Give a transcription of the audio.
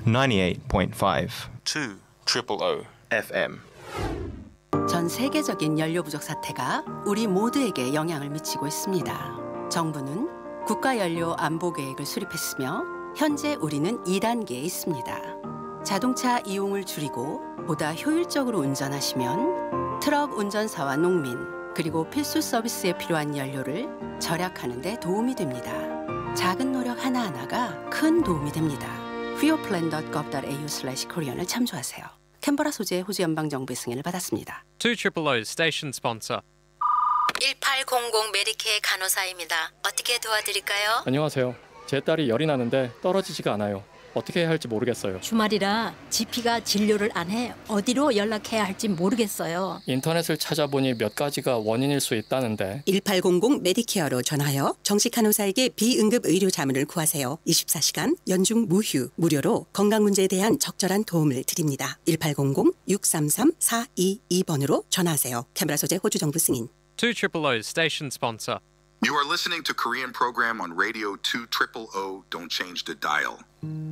98.5 2 FM. 전 세계적인 연료 부족 사태가 우리 모두에게 영향을 미치고 있습니다. 정부는 국가연료 안보 계획을 수립했으며 현재 우리는 2단계에 있습니다. 자동차 이용을 줄이고 보다 효율적으로 운전하시면 트럭 운전사와 농민 그리고 필수 서비스에 필요한 연료를 절약하는 데 도움이 됩니다. 작은 노력 하나하나가 큰 도움이 됩니다. fuelplan.gov.au/korean을 참조하세요. 캔버라 소재 호주 연방정부의 승인을 받았습니다. 200 station sponsor. 1800 메디케어 간호사입니다. 어떻게 도와드릴까요? 안녕하세요. 제 딸이 열이 나는데 떨어지지가 않아요. 어떻게 해야 할지 모르겠어요. 주말이라 GP가 진료를 안 해. 어디로 연락해야 할지 모르겠어요. 인터넷을 찾아보니 몇 가지가 원인일 수 있다는데. 1800 메디케어로 전화하여 정식 간호사에게 비응급 의료 자문을 구하세요. 24시간 연중 무휴 무료로 건강 문제에 대한 적절한 도움을 드립니다. 1800-633-422번으로 전화하세요. 캔버라 소재 호주 정부 승인. 200 station sponsor. You are listening to Korean program on radio 200. Don't change the dial.